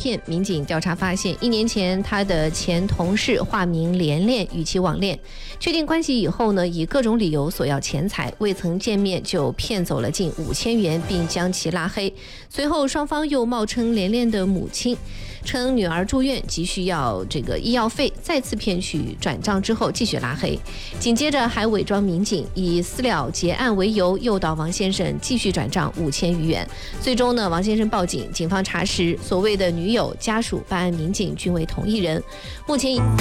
片，民警调查发现，1年前他的前同事化名连连与其网恋，确定关系以后呢，以各种理由索要钱财，未曾见面就骗走了近5000元，并将其拉黑。随后双方又冒称连连的母亲，称女儿住院急需要这个医药费，再次骗取转账之后继续拉黑，紧接着还伪装民警，以私了结案为由诱导王先生继续转账5000余元。最终呢，王先生报警，警方查实所谓的女友、家属、办案民警均为同一人。目前